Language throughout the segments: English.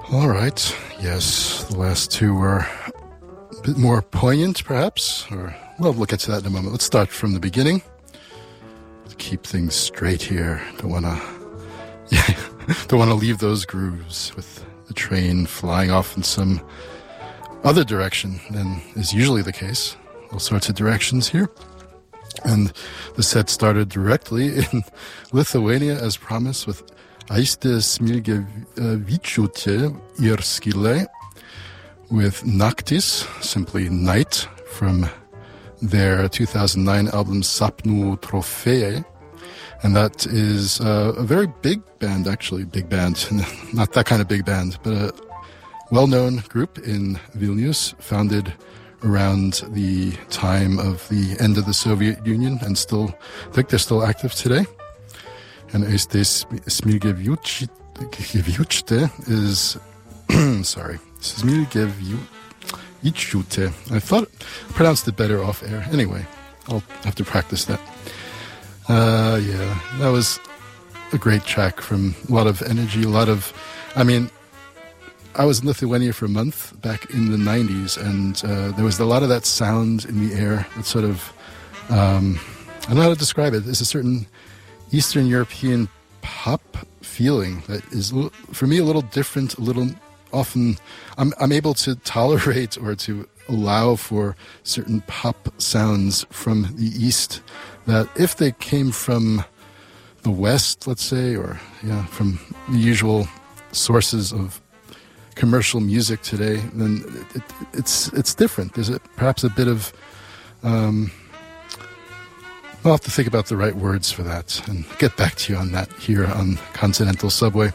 All right. Yes, the last two were a bit more poignant, perhaps. We'll get to that in a moment. Let's start from the beginning. To keep things straight here. Don't want to leave those grooves with the train flying off in some other direction than is usually the case. All sorts of directions here. And the set started directly in Lithuania, as promised, with Aiste Smilgevičiūtė ir Skylė, with Naktis, simply night, from their 2009 album Sapnų Trofėja. And that is a very big band, actually, big band. Not that kind of big band, but a well-known group in Vilnius, founded around the time of the end of the Soviet Union, and I think they're still active today. And Aiste Smilgevičiūtė is, Smilgevičiūtė. I thought I pronounced it better off air. Anyway, I'll have to practice that. That was a great track from a lot of energy, I was in Lithuania for a month back in the 90s, and there was a lot of that sound in the air. That sort of, I don't know how to describe it. There's a certain Eastern European pop feeling that is, for me, a little different, often, I'm able to tolerate or to allow for certain pop sounds from the East that if they came from the West, let's say, or from the usual sources of commercial music today, then it's different. There's perhaps a bit of I'll have to think about the right words for that and get back to you on that here on Continental Subway.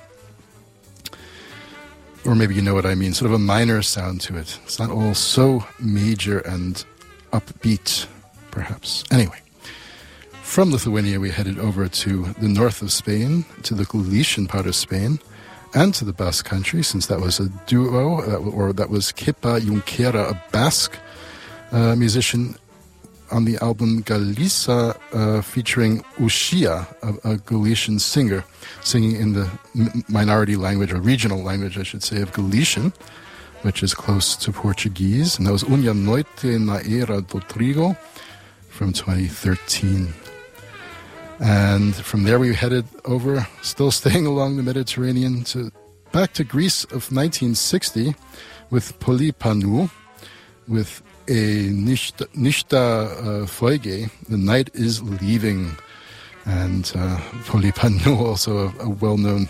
Or maybe you know what I mean, sort of a minor sound to it. It's not all so major and upbeat, perhaps. Anyway, from Lithuania we headed over to the north of Spain, to the Galician part of Spain, and to the Basque country, since that was a duo, that was Kepa Junquera, a Basque musician, on the album Galiza, featuring Ushia, a Galician singer, singing in the minority language, or regional language, I should say, of Galician, which is close to Portuguese. And that was Unha Noite na Era do Trigo from 2013. And from there we headed over, still staying along the Mediterranean, back to Greece of 1960 with Polypanou, with a Nishta Foige, The Night is Leaving. And Polypanou, also a well-known,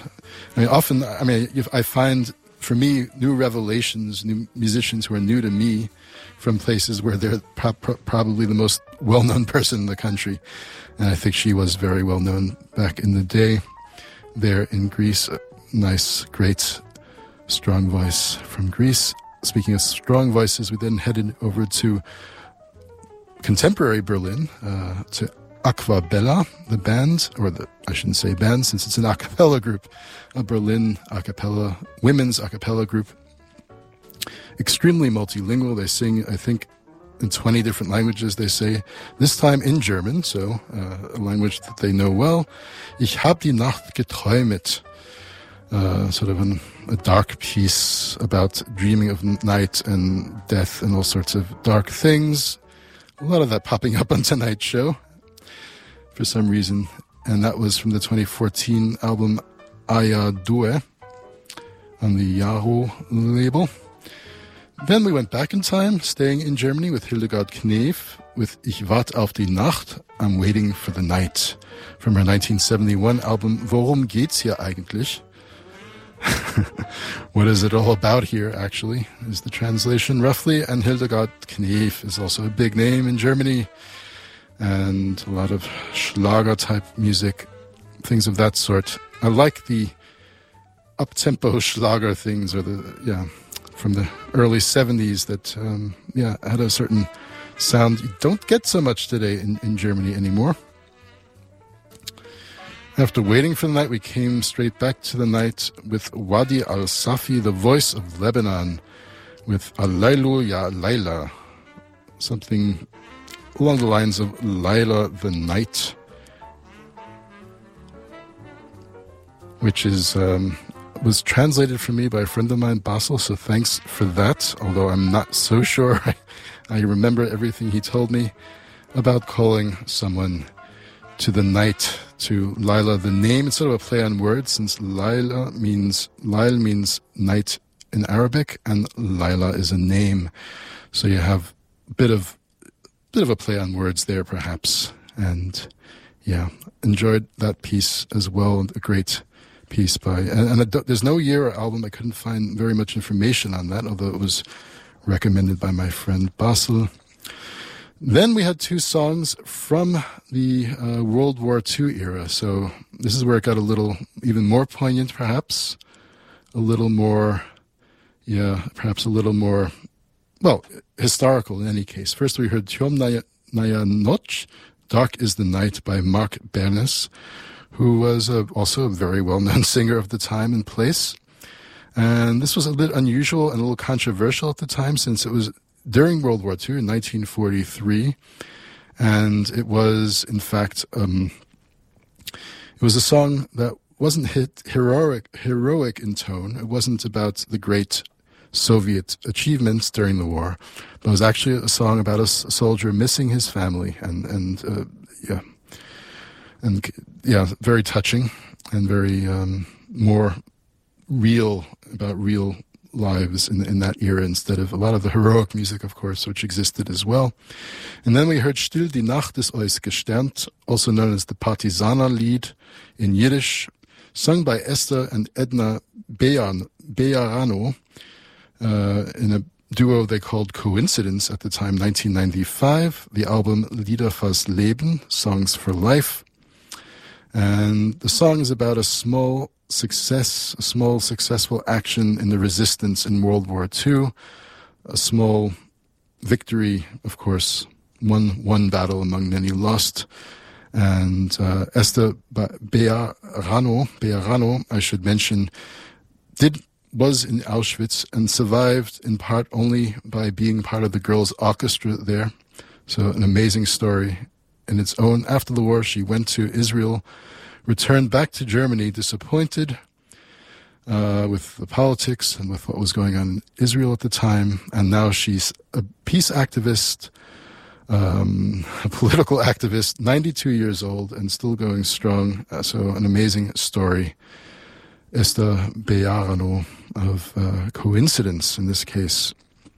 I find, for me, new revelations, new musicians who are new to me from places where they're probably the most well-known person in the country. And I think she was very well-known back in the day there in Greece. Nice, great, strong voice from Greece. Speaking of strong voices, we then headed over to contemporary Berlin, to Aquabella, the band, I shouldn't say band since it's an a cappella group, a Berlin a cappella, women's a cappella group. Extremely multilingual. They sing, I think, in 20 different languages. They say, this time in German, so a language that they know well. Ich hab die Nacht geträumet. Sort of a dark piece about dreaming of night and death and all sorts of dark things. A lot of that popping up on tonight's show for some reason. And that was from the 2014 album Aya Due on the Yahoo label. Then we went back in time, staying in Germany with Hildegard Knef with Ich wart auf die Nacht, I'm waiting for the night, from her 1971 album Worum geht's hier eigentlich? What is it all about here, actually, is the translation roughly. And Hildegard Knef is also a big name in Germany, and a lot of Schlager-type music, things of that sort. I like the up-tempo Schlager things, or from the early 70s that, had a certain sound you don't get so much today in Germany anymore. After waiting for the night, we came straight back to the night with Wadi Al-Safi, the voice of Lebanon, with Alaylu Ya Layla, something along the lines of Layla the Night, which is was translated for me by a friend of mine, Basel, so thanks for that, although I'm not so sure I remember everything he told me about calling someone to the night, to Laila. The name, it's sort of a play on words, since Lail means night in Arabic, and Laila is a name. So you have a bit of a play on words there, perhaps. And yeah, enjoyed that piece as well. A great piece by, and there's no year or album. I couldn't find very much information on that, although it was recommended by my friend Basel. Then we had two songs from the World War II era. So this is where it got a little even more poignant, perhaps. A little more, perhaps a little more, well, historical in any case. First we heard Темная ночь, Dark is the Night by Mark Bernes, who was also a very well-known singer of the time and place. And this was a bit unusual and a little controversial at the time, since it was during World War II in 1943, and it was, in fact, it was a song that wasn't heroic in tone. It wasn't about the great Soviet achievements during the war, but it was actually a song about a soldier missing his family, and very touching and very more real, about real lives in that era, instead of a lot of the heroic music, of course, which existed as well. And then we heard Still die Nacht ist euch gesternt, also known as the Partisanerlied in Yiddish, sung by Esther and Edna Bejarano in a duo they called Coincidence at the time, 1995. The album Lieder fürs Leben, Songs for Life. And the song is about a small successful action in the resistance in World War II, a small victory, of course, one battle among many lost. And Esther Bejarano, I should mention, was in Auschwitz and survived in part only by being part of the girls' orchestra there. So an amazing story in its own. After the war, she went to Israel, returned back to Germany, disappointed with the politics and with what was going on in Israel at the time. And now she's a peace activist, a political activist, 92 years old and still going strong. So an amazing story. Esther Bejarano of Coincidence in this case.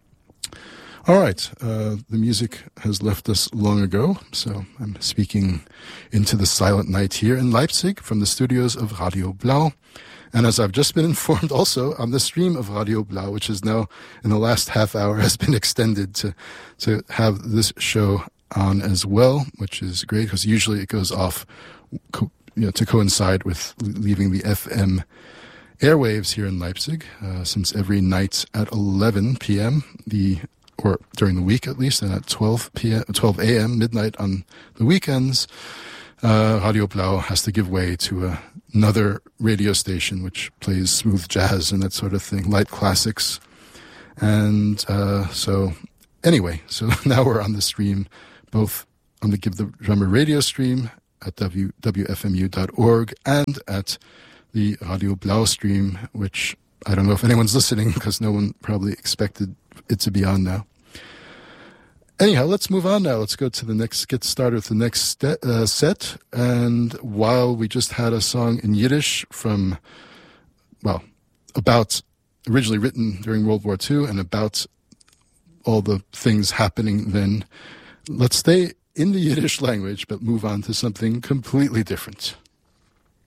All right, the music has left us long ago, so I'm speaking into the silent night here in Leipzig from the studios of Radio Blau. And as I've just been informed also on the stream of Radio Blau, which is now in the last half hour has been extended to have this show on as well, which is great because usually it goes off to coincide with leaving the FM airwaves here in Leipzig, since every night at 11 p.m., or during the week at least, and at 12 a.m., midnight on the weekends, Radio Blau has to give way to another radio station which plays smooth jazz and that sort of thing, light classics. And so now we're on the stream, both on the Give the Drummer radio stream at wfmu.org and at the Radio Blau stream, which I don't know if anyone's listening because no one probably expected it to be on now. Anyhow, let's move on now. Let's go to get started with the next set. And while we just had a song in Yiddish from, about originally written during World War II and about all the things happening then, let's stay in the Yiddish language, but move on to something completely different.